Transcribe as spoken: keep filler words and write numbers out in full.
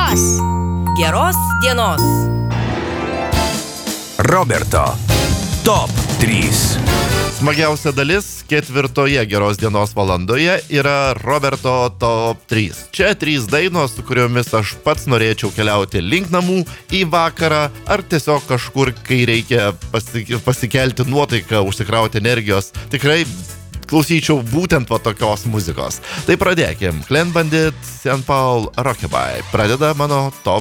dienos. Geros dienos. Roberto Top trys. Smagiausia dalis ketvirtoje geros dienos valandoje yra Roberto Top trys. Čia trys dainos, su kuriomis aš pats norėčiau keliauti link namų į vakarą ar tiesiog kažkur, kai reikia pasikelti nuotaiką, užsikrauti energijos. Tikrai klausyčiau būtent va tokios muzikos. Tai pradėkim. Clean Bandit, Saint Paul, Rockabye. Pradeda mano Top